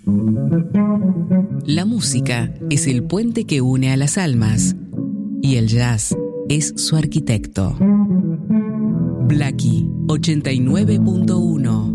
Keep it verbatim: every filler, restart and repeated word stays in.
La música es el puente que une a las almas y el jazz es su arquitecto. Blackie ochenta y nueve punto uno.